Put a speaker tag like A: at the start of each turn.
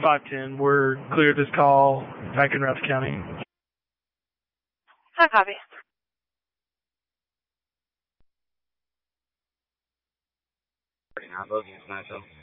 A: 510. We're cleared this call back in Ralph County.
B: Hi, copy.
C: I'm looking at myself.